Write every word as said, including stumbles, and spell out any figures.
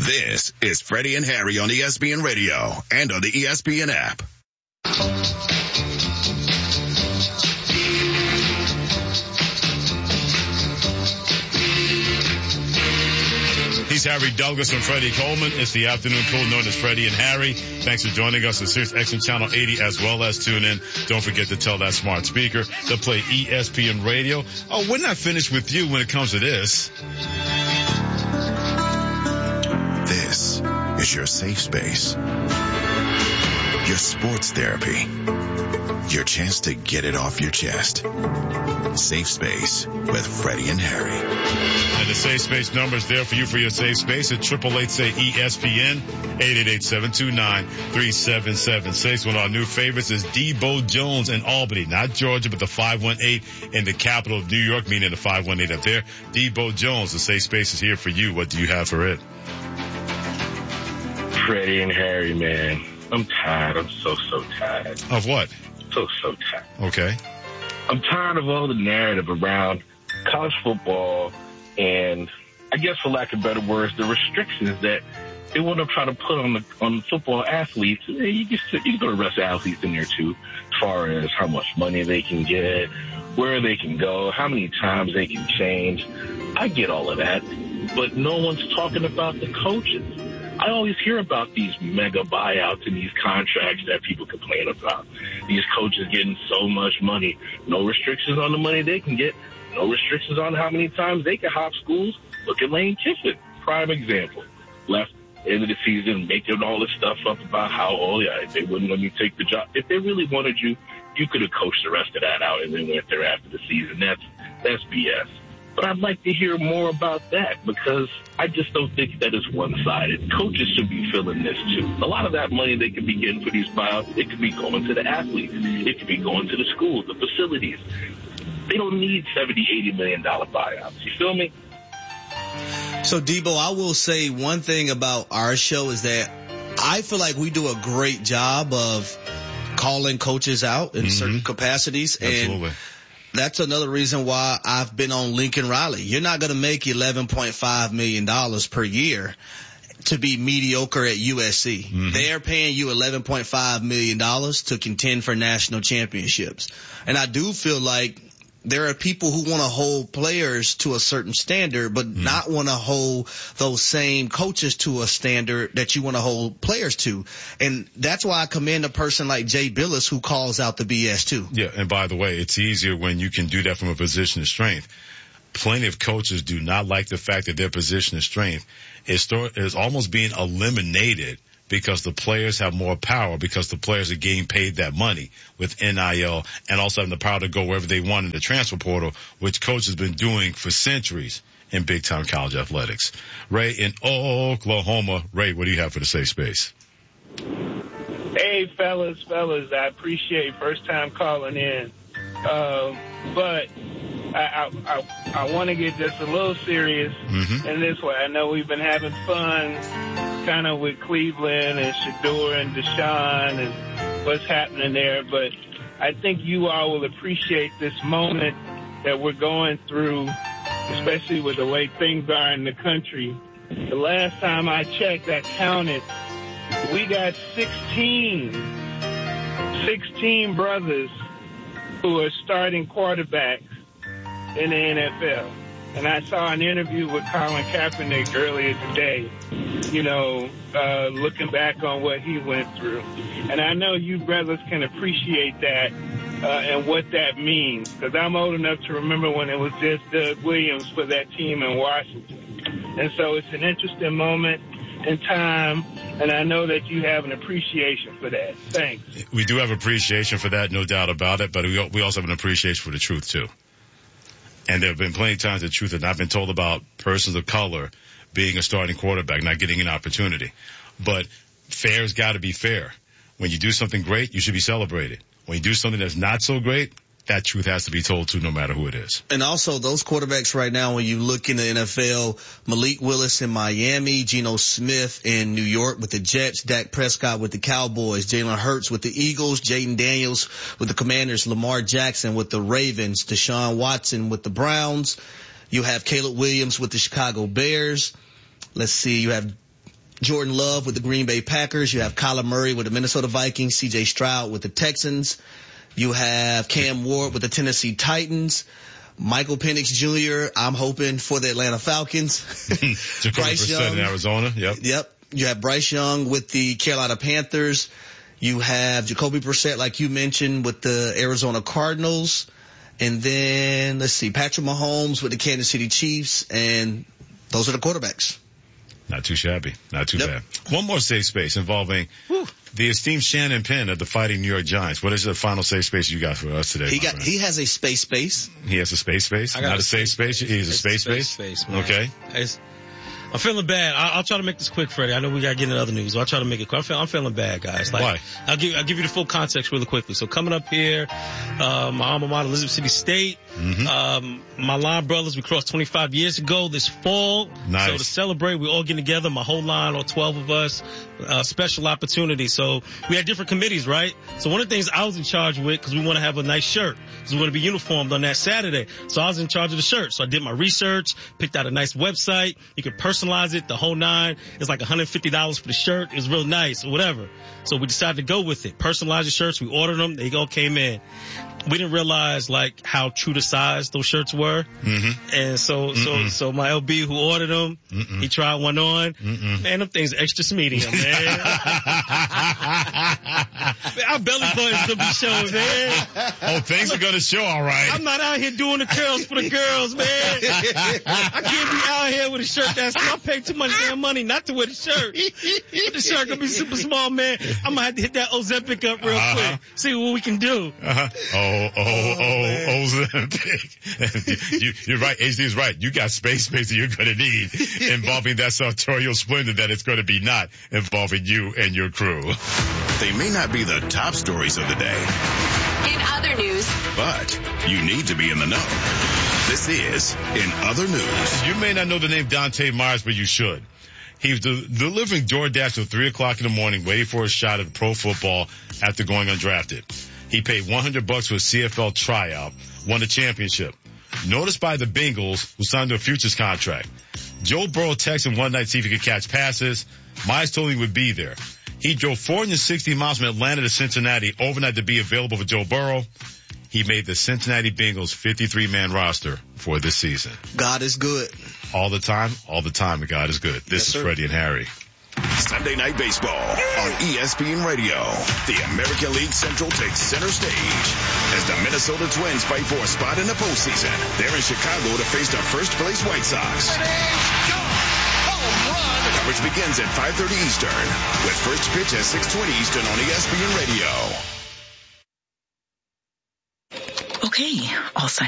This is Freddie and Harry on E S P N Radio and on the E S P N app. He's Harry Douglas and Freddie Coleman. It's the afternoon crew known as Freddie and Harry. Thanks for joining us on Sirius X M Channel eighty as well as tune in. Don't forget to tell that smart speaker to play E S P N Radio. Oh, we're not finished with you when it comes to this. This is your safe space. Your sports therapy. Your chance to get it off your chest. Safe Space with Freddie and Harry. And the Safe Space number is there for you for your safe space at eight eight eight, say E S P N, eight eight eight, seven two nine, three seven seven six. One of our new favorites is Debo Jones in Albany, not Georgia, but the five one eight in the capital of New York, meaning the five one eight up there. Debo Jones, the Safe Space is here for you. What do you have for it? Freddie and Harry, man. I'm tired. I'm so, so tired. Of what? So, so tired. Okay. I'm tired of all the narrative around college football and, I guess for lack of better words, the restrictions that they want to try to put on the on football athletes. You can, you can go to rest athletes in there, too, as far as how much money they can get, where they can go, how many times they can change. I get all of that, but no one's talking about the coaches. I always hear about these mega buyouts and these contracts that people complain about. These coaches getting so much money. No restrictions on the money they can get. No restrictions on how many times they can hop schools. Look at Lane Kiffin. Prime example. Left end of the season making all this stuff up about how, oh, yeah, if they wouldn't let me take the job. If they really wanted you, you could have coached the rest of that out and then went there after the season. That's, that's B S. But I'd like to hear more about that because I just don't think that is one-sided. Coaches should be feeling this, too. A lot of that money they could be getting for these buyouts, it could be going to the athletes. It could be going to the schools, the facilities. They don't need seventy, eighty million dollars buyouts. You feel me? So, Debo, I will say one thing about our show is that I feel like we do a great job of calling coaches out in mm-hmm. certain capacities. Absolutely. And that's another reason why I've been on Lincoln Riley. You're not going to make eleven point five million dollars per year to be mediocre at U S C. Mm-hmm. They're paying you eleven point five million dollars to contend for national championships. And I do feel like there are people who want to hold players to a certain standard, but mm-hmm. not want to hold those same coaches to a standard that you want to hold players to. And that's why I commend a person like Jay Billis who calls out the B S too. Yeah, and by the way, it's easier when you can do that from a position of strength. Plenty of coaches do not like the fact that their position of strength is, is almost being eliminated because the players have more power, because the players are getting paid that money with N I L and also having the power to go wherever they want in the transfer portal, which coach has been doing for centuries in big-time college athletics. Ray in Oklahoma. Ray, what do you have for the safe space? Hey, fellas, fellas, I appreciate first time calling in. Um, but I, I, I, I want to get just a little serious mm-hmm. in this way. I know we've been having fun kind of with Cleveland and Shedeur and Deshaun and what's happening there, but I think you all will appreciate this moment that we're going through, especially with the way things are in the country. The last time I checked, I counted, we got sixteen, sixteen brothers who are starting quarterbacks in the N F L. And I saw an interview with Colin Kaepernick earlier today, you know, uh, looking back on what he went through. And I know you brothers can appreciate that uh, and what that means, because I'm old enough to remember when it was just Doug Williams for that team in Washington. And so it's an interesting moment in time, and I know that you have an appreciation for that. Thanks. We do have appreciation for that, no doubt about it, but we we also have an appreciation for the truth, too. And there have been plenty of times the truth that I've been told about persons of color being a starting quarterback, not getting an opportunity. But fair's got to be fair. When you do something great, you should be celebrated. When you do something that's not so great, that truth has to be told too, no matter who it is. And also those quarterbacks right now, when you look in the N F L, Malik Willis in Miami, Geno Smith in New York with the Jets, Dak Prescott with the Cowboys, Jalen Hurts with the Eagles, Jaden Daniels with the Commanders, Lamar Jackson with the Ravens, Deshaun Watson with the Browns. You have Caleb Williams with the Chicago Bears. Let's see, you have Jordan Love with the Green Bay Packers. You have Kyler Murray with the Minnesota Vikings. C J Stroud with the Texans. You have Cam Ward with the Tennessee Titans. Michael Penix Junior I'm hoping for the Atlanta Falcons. Bryce Young in Arizona. Yep. Yep. You have Bryce Young with the Carolina Panthers. You have Jacoby Brissett, like you mentioned, with the Arizona Cardinals. And then, let's see, Patrick Mahomes with the Kansas City Chiefs. And those are the quarterbacks. Not too shabby. Not too yep. bad. One more safe space involving Whew. the esteemed Shannon Penn of the Fighting New York Giants. What is the final safe space you got for us today? He got. Friend? He has a space space. He has a space space? Not a, a safe space? space. He's a space space? space okay. It's, I'm feeling bad. I'll, I'll try to make this quick, Freddie. I know we got to get into other news, but I'll try to make it quick. I'm, feel, I'm feeling bad, guys. Like, Why? I'll give, I'll give you the full context really quickly. So coming up here, uh, my alma mater, Elizabeth City State, mm-hmm. um, my line brothers, we crossed twenty-five years ago this fall. Nice. So to celebrate, we all get together, my whole line, all twelve of us, uh, special opportunity. So we had different committees, right? So one of the things I was in charge with, because we want to have a nice shirt, because we want to be uniformed on that Saturday. So I was in charge of the shirt. So I did my research, picked out a nice website. You could personalize it, the whole nine. It's like one hundred fifty dollars for the shirt. It was real nice or whatever. So we decided to go with it. Personalize the shirts. We ordered them. They all came in. We didn't realize like how true to size those shirts were. Mm-hmm. And so, Mm-mm. so, so my L B who ordered them, Mm-mm. he tried one on. Mm-mm. Man, them things extra medium, man. man. Our belly buttons gonna be showing, man. Oh, things are gonna show, all right. I'm not out here doing the curls for the girls, man. I can't be out here with a shirt that's, I pay too much damn money not to wear the shirt. But the shirt gonna be super small, man. I'm gonna have to hit that Ozempic up real uh-huh. quick. See what we can do. Uh-huh. Oh, oh, oh, Ozempic. you, you're right. H D is right. You got space space that you're gonna need involving that sartorial splendor that it's gonna be not involving you and your crew. They may not be the top stories of the day. In other news. But you need to be in the know. This is In Other News. You may not know the name Dante Myers, but you should. He was de- delivering DoorDash till three o'clock in the morning, waiting for a shot at pro football after going undrafted. He paid one hundred bucks for a C F L tryout, won the championship. Noticed by the Bengals, who signed a futures contract. Joe Burrow texted him one night to see if he could catch passes. Myers told him he would be there. He drove four hundred sixty miles from Atlanta to Cincinnati overnight to be available for Joe Burrow. He made the Cincinnati Bengals fifty-three man roster for this season. God is good. All the time, all the time, God is good. This yes, is sir. Freddie and Harry. Sunday Night Baseball on E S P N Radio. The American League Central takes center stage as the Minnesota Twins fight for a spot in the postseason. They're in Chicago to face the first-place White Sox. Coverage begins at five thirty Eastern with first pitch at six twenty Eastern on E S P N Radio. Okay, all signed.